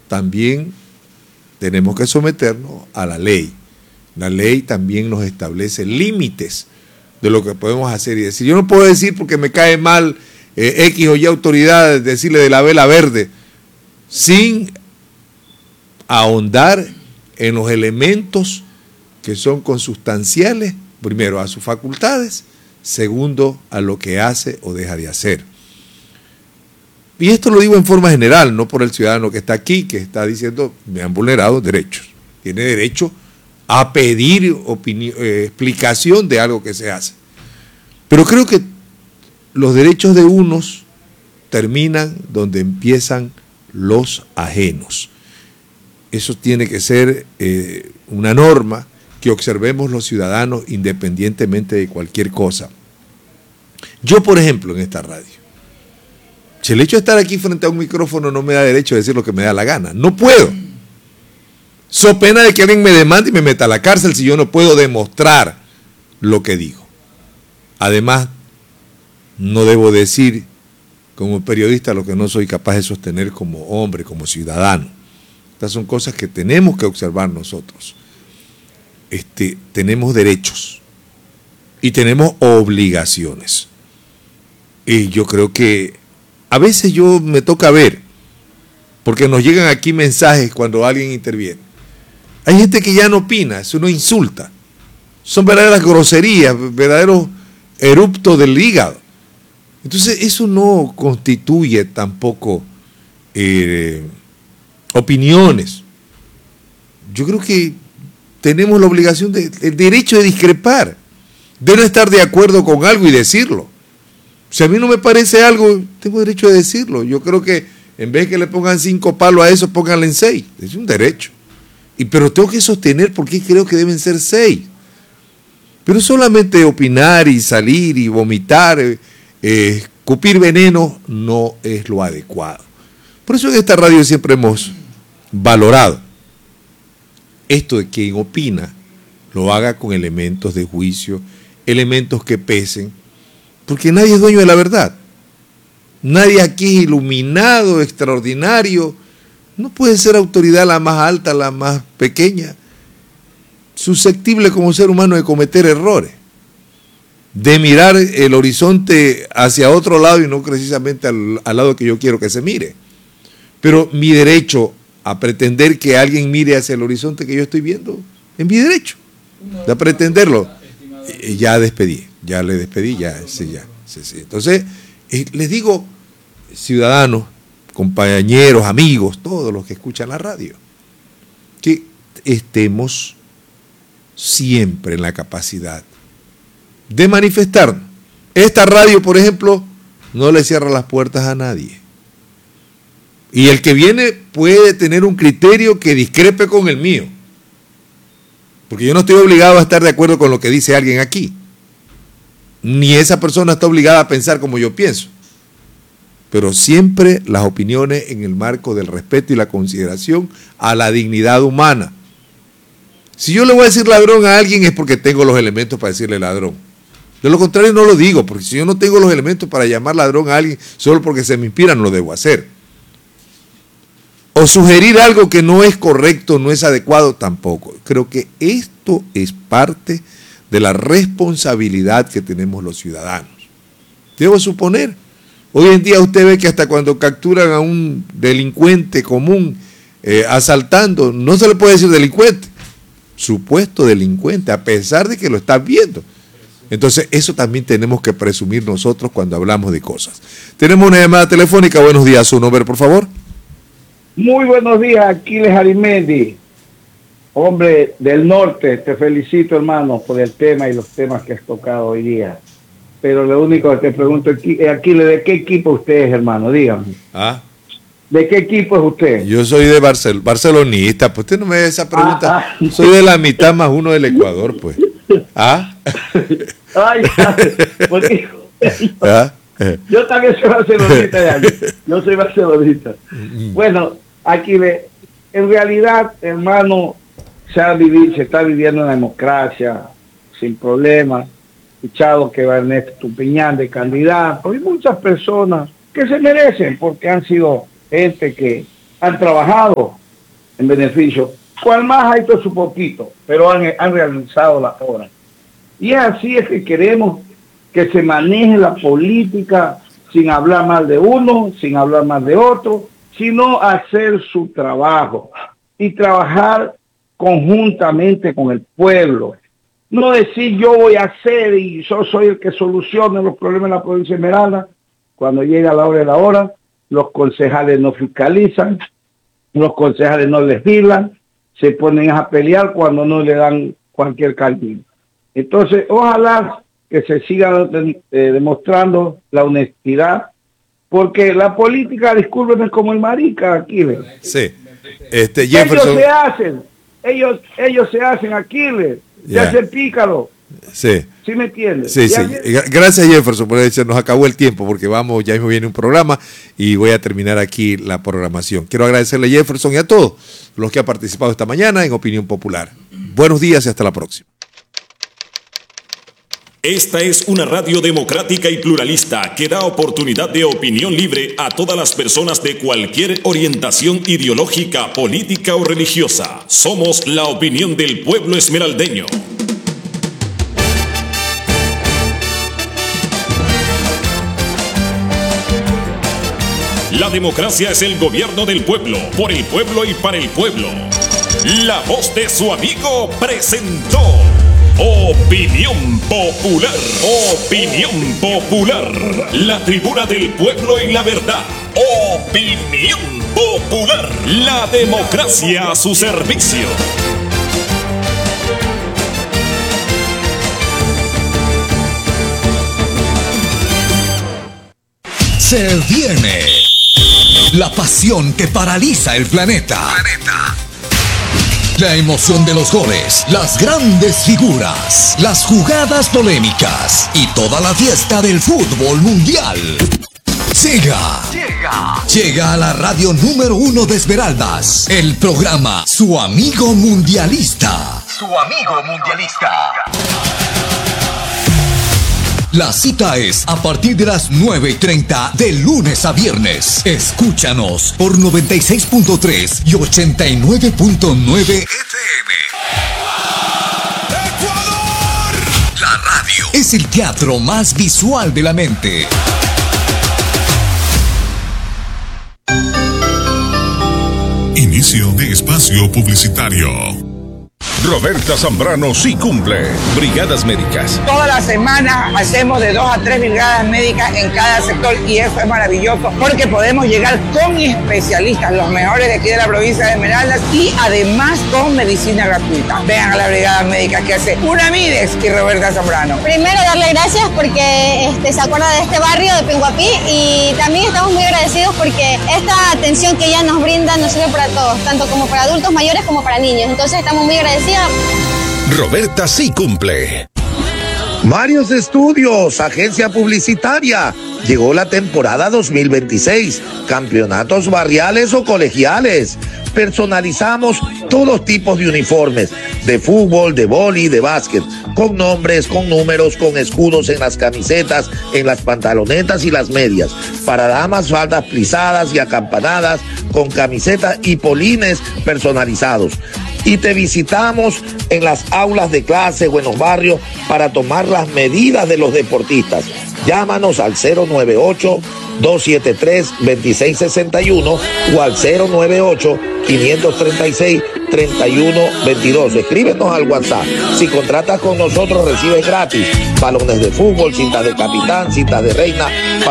también tenemos que someternos a la ley. La ley también nos establece límites de lo que podemos hacer y decir. Yo no puedo decir porque me cae mal X o Y autoridad, decirle de la vela verde, sin ahondar en los elementos que son consustanciales, primero a sus facultades, segundo a lo que hace o deja de hacer. Y esto lo digo en forma general, no por el ciudadano que está aquí, que está diciendo, me han vulnerado derechos. Tiene derecho a pedir explicación de algo que se hace. Pero creo que los derechos de unos terminan donde empiezan los ajenos. Eso tiene que ser una norma que observemos los ciudadanos independientemente de cualquier cosa. Yo, por ejemplo, en esta radio, si el hecho de estar aquí frente a un micrófono no me da derecho a decir lo que me da la gana, no puedo. So pena de que alguien me demande y me meta a la cárcel si yo no puedo demostrar lo que digo. Además, no debo decir como periodista lo que no soy capaz de sostener como hombre, como ciudadano. Estas son cosas que tenemos que observar nosotros. Tenemos derechos y tenemos obligaciones. Y yo creo que a veces yo me toca ver, porque nos llegan aquí mensajes cuando alguien interviene. Hay gente que ya no opina, eso no insulta. Son verdaderas groserías, verdaderos eruptos del hígado. Entonces eso no constituye tampoco opiniones. Yo creo que tenemos la obligación, el derecho de discrepar, de no estar de acuerdo con algo y decirlo. Si a mí no me parece algo, tengo derecho de decirlo. Yo creo que en vez que le pongan 5 palos a eso, pónganle 6. Es un derecho. Pero tengo que sostener por qué creo que deben ser 6. Pero solamente opinar y salir y vomitar, escupir veneno, no es lo adecuado. Por eso en esta radio siempre hemos valorado esto de quien opina lo haga con elementos de juicio, elementos que pesen, porque nadie es dueño de la verdad. Nadie aquí es iluminado, extraordinario. No puede ser autoridad la más alta, la más pequeña, susceptible como ser humano de cometer errores, de mirar el horizonte hacia otro lado y no precisamente al lado que yo quiero que se mire. Pero mi derecho a pretender que alguien mire hacia el horizonte que yo estoy viendo, es mi derecho de pretenderlo. Ya le despedí, sí. Entonces, les digo, ciudadanos, compañeros, amigos, todos los que escuchan la radio, que estemos siempre en la capacidad de manifestarnos. Esta radio, por ejemplo, no le cierra las puertas a nadie. Y el que viene puede tener un criterio que discrepe con el mío. Porque yo no estoy obligado a estar de acuerdo con lo que dice alguien aquí. Ni esa persona está obligada a pensar como yo pienso. Pero siempre las opiniones en el marco del respeto y la consideración a la dignidad humana. Si yo le voy a decir ladrón a alguien es porque tengo los elementos para decirle ladrón. De lo contrario no lo digo, porque si yo no tengo los elementos para llamar ladrón a alguien solo porque se me inspira, no lo debo hacer. O sugerir algo que no es correcto, no es adecuado, tampoco. Creo que esto es parte de la responsabilidad que tenemos los ciudadanos. Debo suponer, hoy en día usted ve que hasta cuando capturan a un delincuente común asaltando, no se le puede decir delincuente, supuesto delincuente, a pesar de que lo estás viendo. Entonces, eso también tenemos que presumir nosotros cuando hablamos de cosas. Tenemos una llamada telefónica. Buenos días, su nombre, por favor. Muy buenos días, Aquiles Arimendi, hombre del norte. Te felicito, hermano, por el tema y los temas que has tocado hoy día. Pero lo único que te pregunto, Aquiles, ¿de qué equipo usted es, hermano? Dígame. ¿Ah? ¿De qué equipo es usted? Yo soy de barcelonista, pues usted no me da esa pregunta. Soy de la mitad más uno del Ecuador, pues. ¿Ah? Ay, porque ¿Ah? Yo también soy barcelonista, yo soy barcelonista. Bueno, aquí en realidad, hermano, se está viviendo una democracia sin problemas. Escuchado que va Ernesto Estupiñán de candidato, y muchas personas que se merecen porque han sido gente que han trabajado en beneficio. Cual más hay todo su poquito, pero han realizado la obra. Y así es que queremos que se maneje la política sin hablar mal de uno, sin hablar mal de otro, sino hacer su trabajo y trabajar conjuntamente con el pueblo. No decir yo voy a hacer y yo soy el que solucione los problemas de la provincia de Esmeralda. Cuando llega la hora de la hora, los concejales no fiscalizan, los concejales no legislan, se ponen a pelear cuando no le dan cualquier cálculo. Entonces, ojalá que se siga demostrando la honestidad, porque la política, discúlpenme, es como el marica aquí. Sí. Jefferson. Ellos se hacen Aquiles, se hacen pícaro. Sí. ¿Sí me entiendes? Sí, sí. Gracias, Jefferson, por eso nos acabó el tiempo, porque ya mismo viene un programa y voy a terminar aquí la programación. Quiero agradecerle a Jefferson y a todos los que han participado esta mañana en Opinión Popular. Buenos días y hasta la próxima. Esta es una radio democrática y pluralista que da oportunidad de opinión libre a todas las personas de cualquier orientación ideológica, política o religiosa. Somos la opinión del pueblo esmeraldeño. La democracia es el gobierno del pueblo, por el pueblo y para el pueblo. La voz de su amigo presentó Opinión Popular. Opinión Popular. La tribuna del pueblo y la verdad. Opinión Popular. La democracia a su servicio. Se viene la pasión que paraliza el planeta. La emoción de los goles, las grandes figuras, las jugadas polémicas y toda la fiesta del fútbol mundial. Llega a la radio número 1 de Esmeraldas, el programa Su Amigo Mundialista. La cita es a partir de las 9:30 de lunes a viernes. Escúchanos por 96.3 y 89.9 FM. ¡Ecuador! La radio es el teatro más visual de la mente. Inicio de espacio publicitario. Roberta Zambrano sí cumple. Brigadas médicas. Toda la semana hacemos de 2 a 3 brigadas médicas en cada sector y eso es maravilloso porque podemos llegar con especialistas, los mejores de aquí de la provincia de Esmeraldas y además con medicina gratuita. Vean a la brigada médica que hace Una Mides y Roberta Zambrano. Primero darle gracias porque se acuerda de este barrio de Pinguapí y también estamos muy agradecidos porque esta atención que ella nos brinda nos sirve para todos, tanto como para adultos mayores como para niños. Entonces estamos muy agradecidos. Roberta sí cumple. Marios Estudios, agencia publicitaria. Llegó la temporada 2026. Campeonatos barriales o colegiales. Personalizamos todos tipos de uniformes, de fútbol, de vóley, de básquet, con nombres, con números, con escudos en las camisetas, en las pantalonetas y las medias. Para damas, faldas plisadas y acampanadas, con camisetas y polines personalizados. Y te visitamos en las aulas de clase o en los barrios para tomar las medidas de los deportistas. Llámanos al 098-273-2661 o al 098-536-3122. Escríbenos al WhatsApp. Si contratas con nosotros, recibes gratis balones de fútbol, cintas de capitán, cintas de reina,